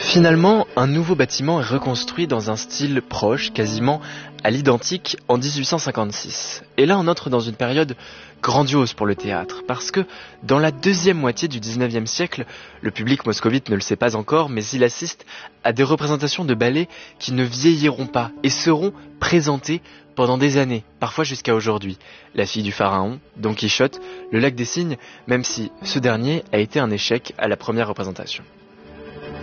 Finalement, un nouveau bâtiment est reconstruit dans un style proche, quasiment à l'identique, en 1856. Et là, on entre dans une période grandiose pour le théâtre, parce que dans la deuxième moitié du 19e siècle, le public moscovite ne le sait pas encore, mais il assiste à des représentations de ballets qui ne vieilliront pas et seront présentées pendant des années, parfois jusqu'à aujourd'hui. La fille du pharaon, Don Quichotte, le lac des cygnes, même si ce dernier a été un échec à la première représentation.